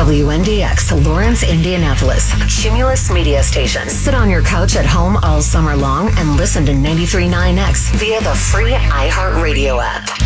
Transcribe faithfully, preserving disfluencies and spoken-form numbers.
W N D X, Lawrence, Indianapolis. Cumulus Media Station. Sit on your couch at home all summer long and listen to ninety-three point nine X via the free iHeartRadio app.